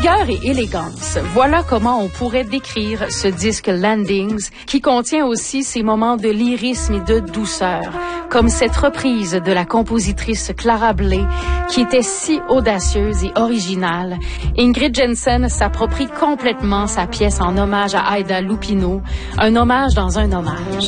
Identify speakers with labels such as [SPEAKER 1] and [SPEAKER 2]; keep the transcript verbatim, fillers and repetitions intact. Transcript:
[SPEAKER 1] Rigueur et élégance, voilà comment on pourrait décrire ce disque Landings, qui contient aussi ces moments de lyrisme et de douceur, comme cette reprise de la compositrice Clara Bley, qui était si audacieuse et originale. Ingrid Jensen s'approprie complètement sa pièce en hommage à Aida Lupino, un hommage dans un hommage.